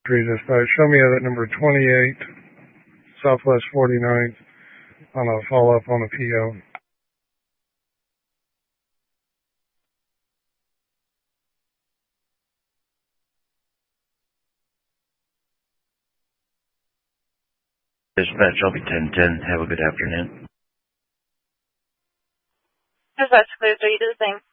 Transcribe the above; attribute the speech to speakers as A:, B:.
A: Dispatch. Show me at number 28, Southwest 49th, on a follow-up on a PO.
B: Dispatch, I'll be 1010. Have a good afternoon.
C: Dispatch, clear 3, do the same.